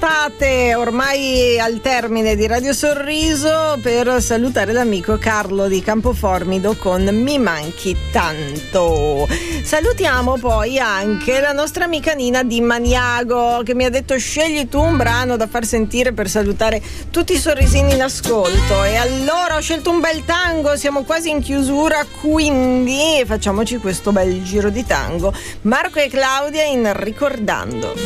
estate ormai al termine di Radio Sorriso per salutare l'amico Carlo di Campoformido con Mi manchi tanto. Salutiamo poi anche la nostra amica Nina di Maniago, che mi ha detto scegli tu un brano da far sentire per salutare tutti i sorrisini in ascolto, e allora ho scelto un bel tango. Siamo quasi in chiusura, quindi facciamoci questo bel giro di tango. Marco e Claudia in Ricordando.